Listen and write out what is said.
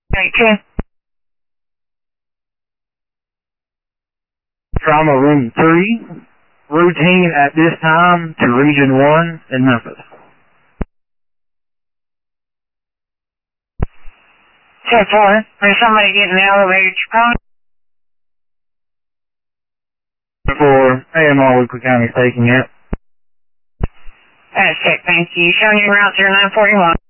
Hey, 10. Trauma Room 3, routine at this time to Region 1 in Memphis. 10-4. There's somebody getting the elevator. For AMR Weekly County taking it. That's it, thank you. Showing you route 0941.